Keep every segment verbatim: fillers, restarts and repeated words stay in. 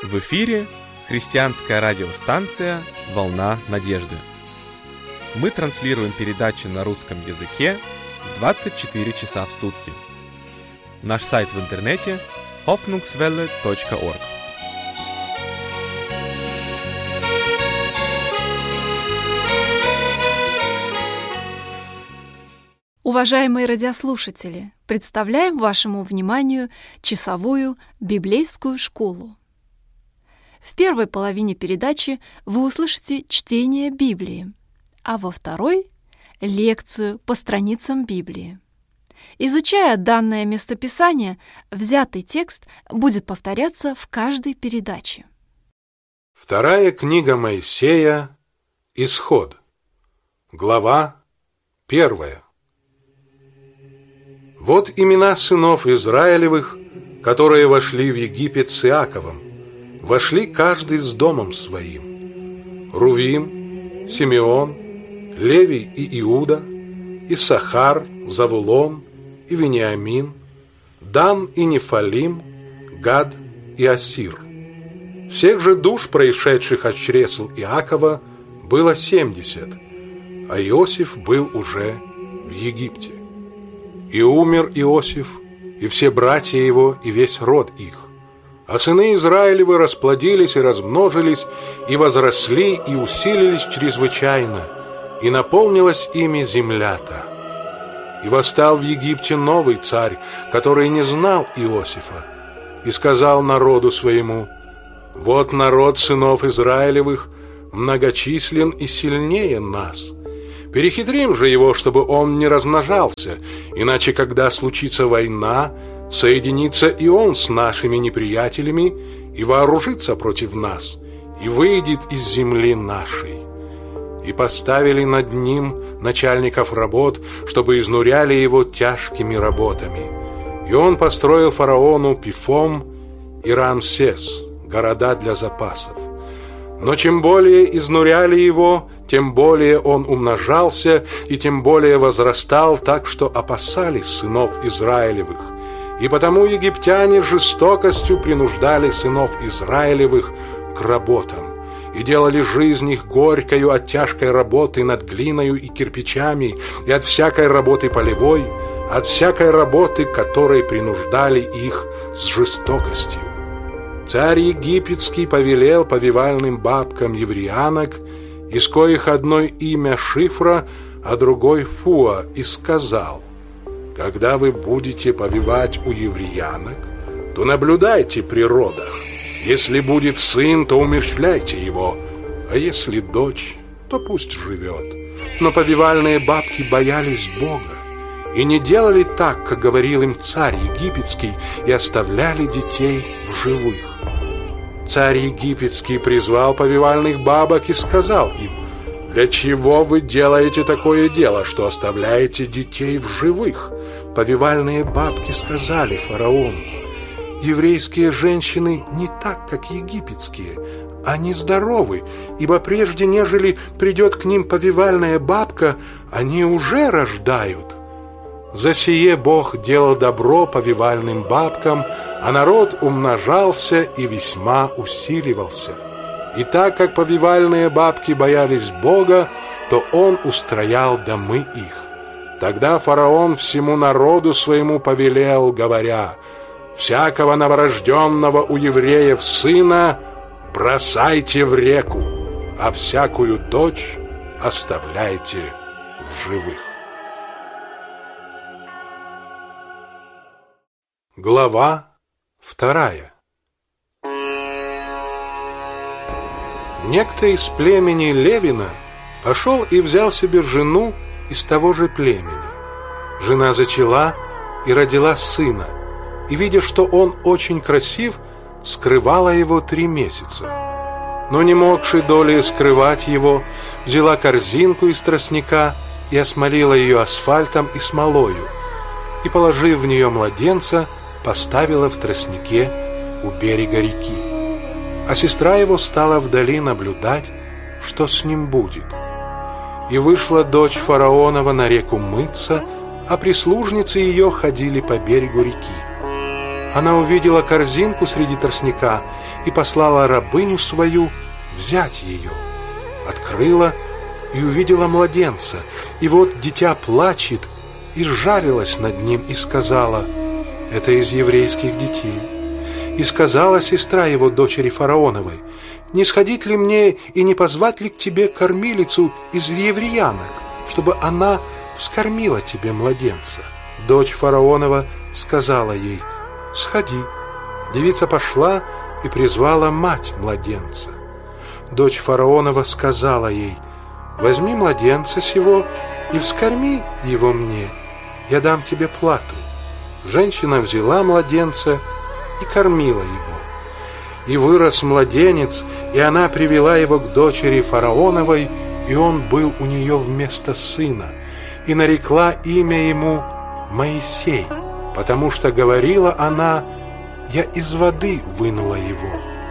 В эфире христианская радиостанция «Волна надежды». Мы транслируем передачи на русском языке двадцать четыре часа в сутки. Наш сайт в интернете hoffnungswelle точка org. Уважаемые радиослушатели, представляем вашему вниманию часовую библейскую школу. В первой половине передачи вы услышите чтение Библии, а во второй – лекцию по страницам Библии. Изучая данное местописание, взятый текст будет повторяться в каждой передаче. Вторая книга Моисея, Исход, глава первая. Вот имена сынов Израилевых, которые вошли в Египет с Иаковом. Вошли каждый с домом своим. Рувим, Симеон, Левий и Иуда, Иссахар, Завулон и Вениамин, Дан и Нефалим, Гад и Ассир. Всех же душ, происшедших от чресл Иакова, было семьдесят, а Иосиф был уже в Египте. И умер Иосиф, и все братья его, и весь род их. А сыны Израилевы расплодились и размножились, и возросли, и усилились чрезвычайно, и наполнилась ими земля-то. И восстал в Египте новый царь, который не знал Иосифа, и сказал народу своему: «Вот народ сынов Израилевых многочислен и сильнее нас. Перехитрим же его, чтобы он не размножался, иначе, когда случится война, соединится и он с нашими неприятелями и вооружится против нас, и выйдет из земли нашей». И поставили над ним начальников работ, чтобы изнуряли его тяжкими работами. И он построил фараону Пифом и Рамсес, города для запасов. Но чем более изнуряли его, тем более он умножался и тем более возрастал, так что опасались сынов Израилевых. И потому египтяне жестокостью принуждали сынов Израилевых к работам и делали жизнь их горькою от тяжкой работы над глиною и кирпичами, и от всякой работы полевой, от всякой работы, которой принуждали их с жестокостью. Царь египетский повелел повивальным бабкам евреянок, из коих одной имя Шифра, а другой Фуа, и сказал: «Когда вы будете повивать у евреянок, то наблюдайте при родах. Если будет сын, то умерщвляйте его, а если дочь, то пусть живет». Но повивальные бабки боялись Бога и не делали так, как говорил им царь египетский, и оставляли детей в живых. Царь египетский призвал повивальных бабок и сказал им: «Для чего вы делаете такое дело, что оставляете детей в живых?» Повивальные бабки сказали фараону: «Еврейские женщины не так, как египетские. Они здоровы, ибо прежде, нежели придет к ним повивальная бабка, они уже рождают». За сие Бог делал добро повивальным бабкам, а народ умножался и весьма усиливался. И так как повивальные бабки боялись Бога, то он устроял домы их. Тогда фараон всему народу своему повелел, говоря: «Всякого новорожденного у евреев сына бросайте в реку, а всякую дочь оставляйте в живых». Глава вторая. Некто из племени Левина пошел и взял себе жену из того же племени. Жена зачала и родила сына, и, видя, что он очень красив, скрывала его три месяца. Но, не могши долей скрывать его, взяла корзинку из тростника и осмолила ее асфальтом и смолою, и, положив в нее младенца, поставила в тростнике у берега реки. А сестра его стала вдали наблюдать, что с ним будет. И вышла дочь фараонова на реку мыться, а прислужницы ее ходили по берегу реки. Она увидела корзинку среди тростника и послала рабыню свою взять ее. Открыла и увидела младенца, и вот дитя плачет, и сжалилась над ним и сказала: «Это из еврейских детей». И сказала сестра его, дочери фараоновой: «Не сходить ли мне и не позвать ли к тебе кормилицу из евреянок, чтобы она вскормила тебе младенца?» Дочь фараонова сказала ей: «Сходи». Девица пошла и призвала мать младенца. Дочь фараонова сказала ей: «Возьми младенца сего и вскорми его мне, я дам тебе плату». Женщина взяла младенца и кормила его. И вырос младенец, и она привела его к дочери фараоновой, и он был у нее вместо сына, и нарекла имя ему Моисей, потому что говорила она: «Я из воды вынула его».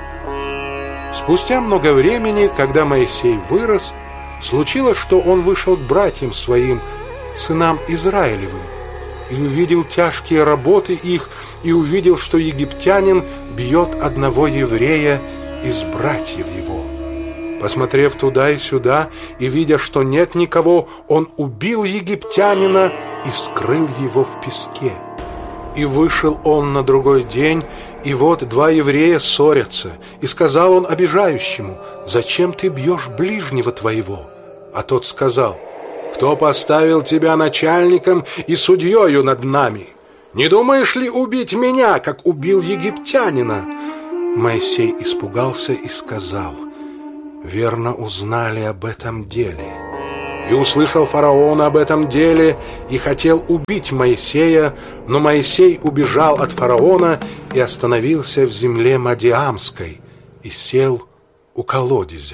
Спустя много времени, когда Моисей вырос, случилось, что он вышел к братьям своим, сынам Израилевым, и увидел тяжкие работы их, и увидел, что египтянин бьет одного еврея из братьев его. Посмотрев туда и сюда, и видя, что нет никого, он убил египтянина и скрыл его в песке. И вышел он на другой день, и вот два еврея ссорятся, и сказал он обижающему: «Зачем ты бьешь ближнего твоего?» А тот сказал: «Кто поставил тебя начальником и судьею над нами? Не думаешь ли убить меня, как убил египтянина?» Моисей испугался и сказал: «Верно узнали об этом деле». И услышал фараон об этом деле и хотел убить Моисея, но Моисей убежал от фараона и остановился в земле Мадиамской и сел у колодезя.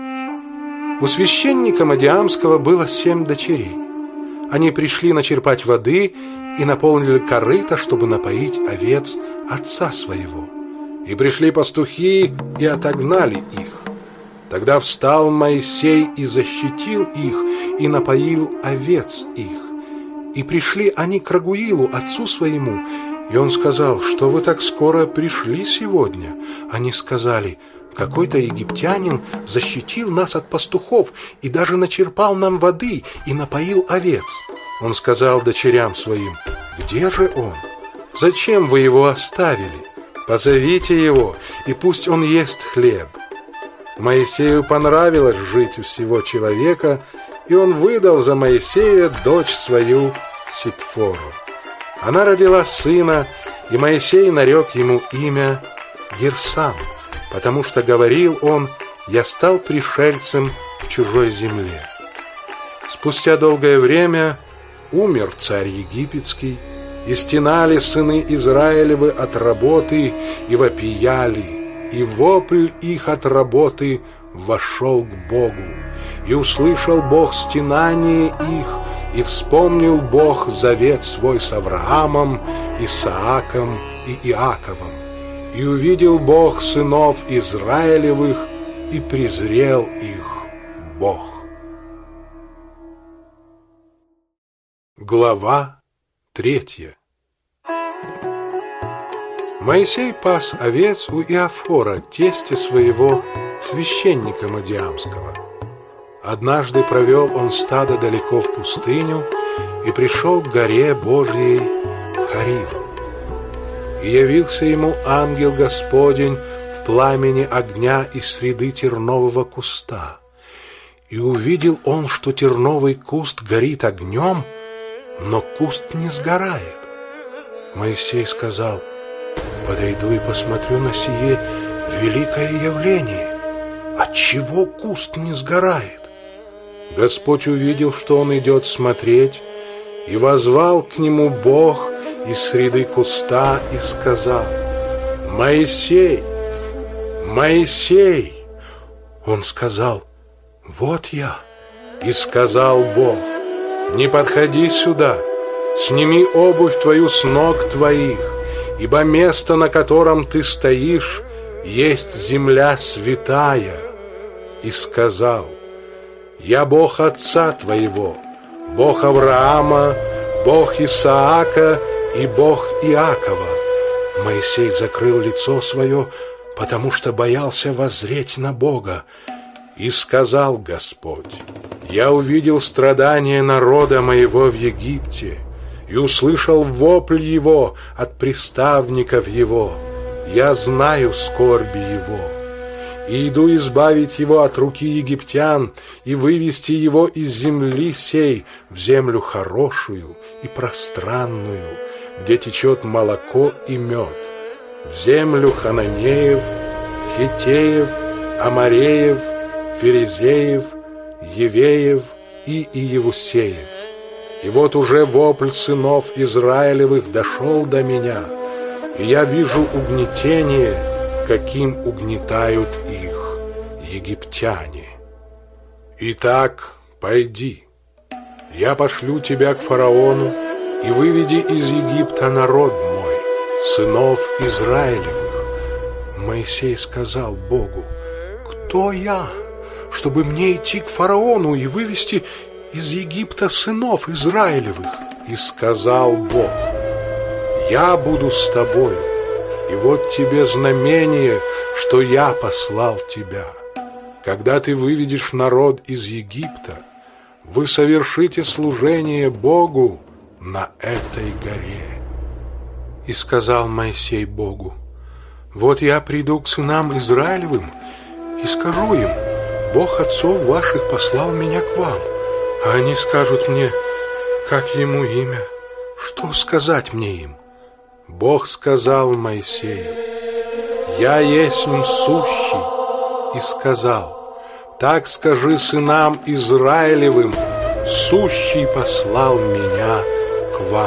У священника Мадиамского было семь дочерей. Они пришли начерпать воды и наполнили корыто, чтобы напоить овец отца своего. И пришли пастухи и отогнали их. Тогда встал Моисей и защитил их, и напоил овец их. И пришли они к Рагуилу, отцу своему, и он сказал: «Что вы так скоро пришли сегодня?» Они сказали: «Какой-то египтянин защитил нас от пастухов и даже начерпал нам воды и напоил овец». Он сказал дочерям своим: «Где же он? Зачем вы его оставили? Позовите его, и пусть он ест хлеб». Моисею понравилось жить у сего человека, и он выдал за Моисея дочь свою Сипфору. Она родила сына, и Моисей нарек ему имя Герсам, потому что говорил он: «Я стал пришельцем в чужой земле». Спустя долгое время умер царь египетский, и стенали сыны Израилевы от работы и вопияли, и вопль их от работы вошел к Богу. И услышал Бог стенание их, и вспомнил Бог завет свой с Авраамом, Исааком и Иаковом. И увидел Бог сынов Израилевых, и презрел их Бог. Глава третья. Моисей пас овец у Иофора, тестя своего, священника Мадиамского. Однажды провел он стадо далеко в пустыню и пришел к горе Божьей Хорив. И явился ему ангел Господень в пламени огня из среды тернового куста. И увидел он, что терновый куст горит огнем, но куст не сгорает. Моисей сказал: «Подойду и посмотрю на сие великое явление. Отчего куст не сгорает?» Господь увидел, что он идет смотреть, и воззвал к нему Бог из среды куста и сказал: «Моисей, Моисей!» Он сказал: «Вот я». И сказал Бог: «Не подходи сюда, сними обувь твою с ног твоих, ибо место, на котором ты стоишь, есть земля святая». И сказал: «Я Бог отца твоего, Бог Авраама, Бог Исаака и Бог Иакова». Моисей закрыл лицо свое, потому что боялся воззреть на Бога. И сказал Господь: «Я увидел страдания народа моего в Египте и услышал вопль его от приставников его. Я знаю скорби его, и иду избавить его от руки египтян и вывести его из земли сей в землю хорошую и пространную, где течет молоко и мед, в землю хананеев, хиттеев, амореев, ферезеев, евеев и иевусеев. И вот уже вопль сынов Израилевых дошел до меня, и я вижу угнетение, каким угнетают их египтяне. Итак, пойди, я пошлю тебя к фараону, и выведи из Египта народ мой, сынов Израилевых». Моисей сказал Богу: «Кто я, чтобы мне идти к фараону и вывести из Египта сынов Израилевых?» И сказал Бог: «Я буду с тобою, и вот тебе знамение, что я послал тебя. Когда ты выведешь народ из Египта, вы совершите служение Богу на этой горе». И сказал Моисей Богу: «Вот я приду к сынам Израилевым и скажу им: Бог отцов ваших послал меня к вам. А они скажут мне: как ему имя? Что сказать мне им?» Бог сказал Моисею: «Я есмь сущий». И сказал: «Так скажи сынам Израилевым: сущий послал меня к вам».